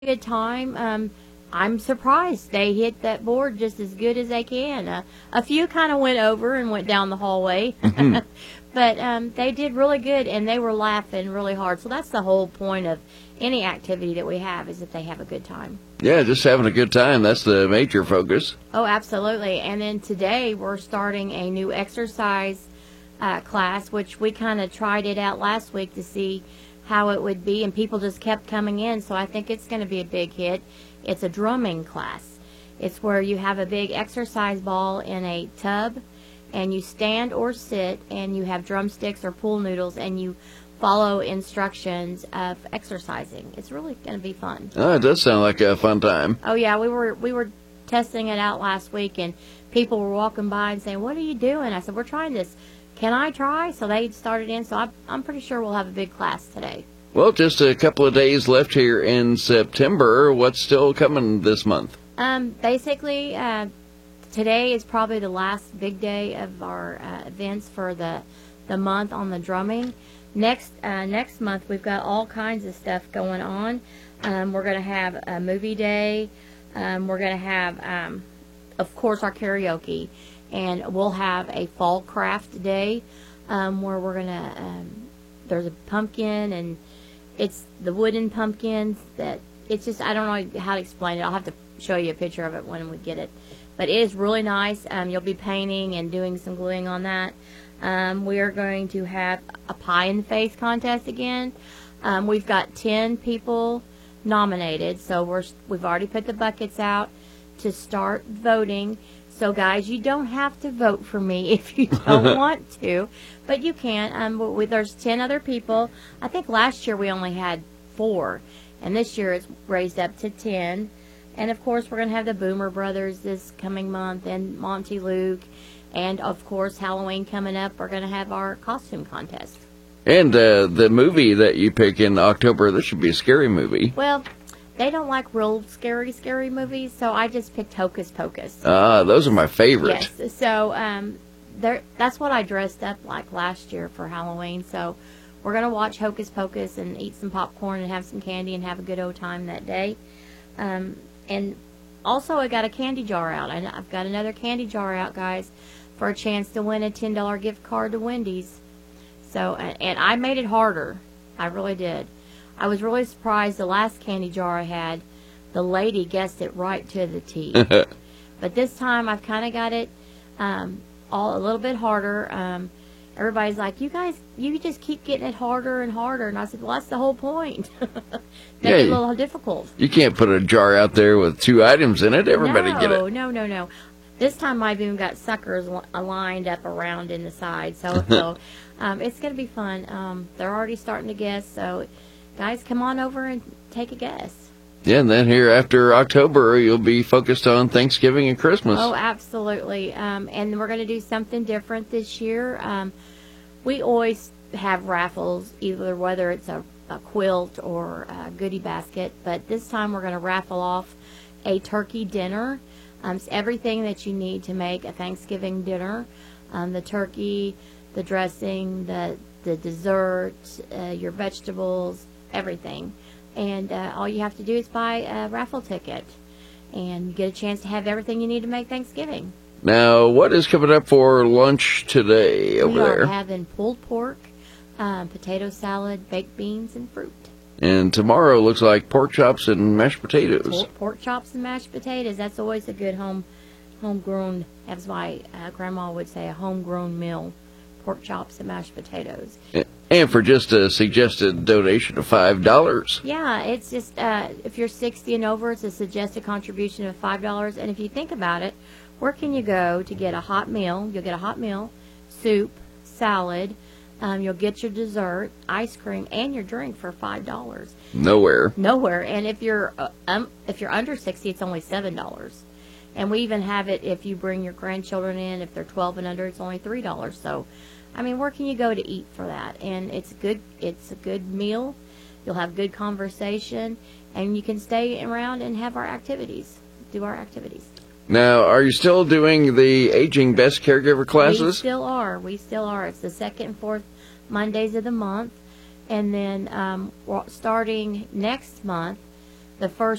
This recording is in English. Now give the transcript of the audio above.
good time. I'm surprised they hit that board just as good as they can. A few kind of went over and went down the hallway, but they did really good, and they were laughing really hard. So that's the whole point of any activity that we have, is that they have a good time. Yeah, just having a good time. That's the major focus. Oh, absolutely. And then today we're starting a new exercise class, which we kind of tried it out last week to see how it would be, and people just kept coming in, so I think it's going to be a big hit. It's a drumming class. It's where you have a big exercise ball in a tub, and you stand or sit, and you have drumsticks or pool noodles, and you follow instructions of exercising. It's really going to be fun. Oh, it does sound like a fun time. Oh yeah, we were testing it out last week, and people were walking by and saying, "What are you doing?" I said, "We're trying this. Can I try?" So they started in. So I'm pretty sure we'll have a big class today. Well, just a couple of days left here in September. What's still coming this month? Basically, today is probably the last big day of our events for the month on the drumming. Next month, we've got all kinds of stuff going on. We're going to have a movie day. We're going to have, of course, our karaoke. And we'll have a fall craft day where we're going to, there's a pumpkin, and it's the wooden pumpkins that, it's just, I don't know how to explain it. I'll have to show you a picture of it when we get it. But it is really nice. You'll be painting and doing some gluing on that. We are going to have a pie in the face contest again. We've got 10 people nominated, so we've already put the buckets out to start voting. So guys, you don't have to vote for me if you don't want to, but you can. There's 10 other people. I think last year we only had 4, and this year it's raised up to 10. And of course, we're going to have the Boomer Brothers this coming month, and Monty Luke, and of course, Halloween coming up. We're going to have our costume contest. And the movie that you pick in October, this should be a scary movie. Well, they don't like real scary movies, so I just picked Hocus Pocus. Those are my favorite. Yes, so that's what I dressed up like last year for Halloween. So we're going to watch Hocus Pocus and eat some popcorn and have some candy and have a good old time that day. And also, I got a candy jar out. I've got another candy jar out, guys, for a chance to win a $10 gift card to Wendy's. So, and I made it harder. I really did. I was really surprised the last candy jar I had, the lady guessed it right to the T. But this time I've kind of got it all a little bit harder. Everybody's like, you just keep getting it harder and harder. And I said, well, that's the whole point. Make it a little difficult. You can't put a jar out there with 2 items in it. Everybody get it. No. This time I've even got suckers lined up around in the side. So it's going to be fun. They're already starting to guess, so guys, come on over and take a guess. Yeah, and then here after October, you'll be focused on Thanksgiving and Christmas. Oh, absolutely. And we're going to do something different this year. We always have raffles, either whether it's a quilt or a goodie basket. But this time we're going to raffle off a turkey dinner. It's everything that you need to make a Thanksgiving dinner. The turkey, the dressing, the dessert, your vegetables, everything. And all you have to do is buy a raffle ticket, and you get a chance to have everything you need to make Thanksgiving. Now, what is coming up for lunch today over there? We are having pulled pork, potato salad, baked beans, and fruit. And tomorrow looks like pork chops and mashed potatoes. Pork chops and mashed potatoes. That's always a good homegrown, as my grandma would say, a homegrown meal. Pork chops and mashed potatoes. And for just a suggested donation of $5. Yeah, it's just, if you're 60 and over, it's a suggested contribution of $5. And if you think about it, where can you go to get a hot meal? You'll get a hot meal, soup, salad, you'll get your dessert, ice cream, and your drink for $5. Nowhere. And if you're under 60, it's only $7. And we even have it if you bring your grandchildren in. If they're 12 and under, it's only $3. So, I mean, where can you go to eat for that? And it's a good meal. You'll have good conversation, and you can stay around and have do our activities. Now, are you still doing the Aging Best Caregiver classes? We still are. It's the second and fourth Mondays of the month. And then starting next month, the first